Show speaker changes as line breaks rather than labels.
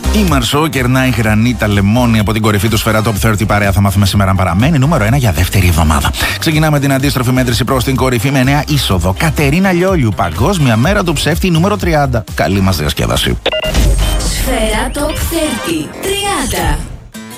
Η Μαρσό κερνάει γρανίτα λεμόνι από την κορυφή του Σφαιρά Top 30 παρέα. Θα μάθουμε σήμερα αν παραμένει νούμερο 1 για δεύτερη εβδομάδα. Ξεκινάμε την αντίστροφη μέτρηση προς την κορυφή με νέα είσοδο. Κατερίνα Λιόλιου, Παγκόσμια Μέρα του Ψεύτη νούμερο 30. Καλή μας διασκέδαση.
Σφαίρα Top 30. 30.